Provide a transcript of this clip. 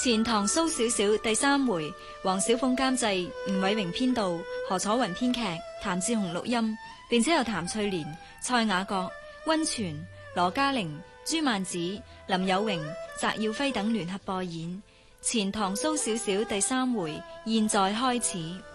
錢塘蘇小小第3回，黃小鳳監製，吳偉榮編導，何楚雲編劇，譚志雄錄音，並且由譚翠蓮、蔡雅閣、溫泉、羅嘉玲、朱曼子、林有榮、翟耀輝等聯合播演。錢塘蘇小小第3回，現在開始。